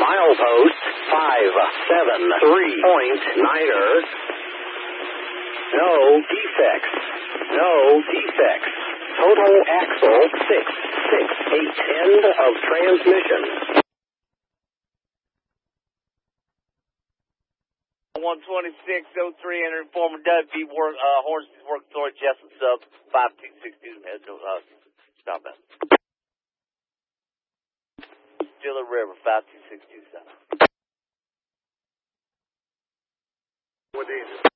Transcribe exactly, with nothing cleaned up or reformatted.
Milepost five seven three point niner. No defects. No defects. Total axle six six eight. End of transmission. one twenty-six oh three entering former W work uh Hornsby's work toward Jessup sub five two six two head to uh stop that. Stiller River five two six two seven. What is it?